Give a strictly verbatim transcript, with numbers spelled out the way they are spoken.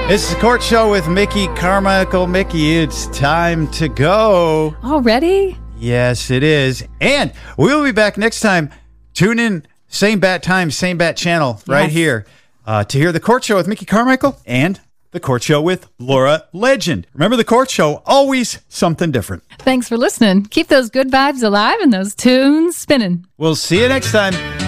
This is the Court Show with Mickey Carmichael. Mickey, it's time to go. Already? Yes, it is. And we'll be back next time. Tune in, same bat time, same bat channel, right Yes. here, uh, to hear the Court Show with Mickey Carmichael and the Court Show with Laura Legend. Remember, the Court Show, always something different. Thanks for listening. Keep those good vibes alive and those tunes spinning. We'll see you next time.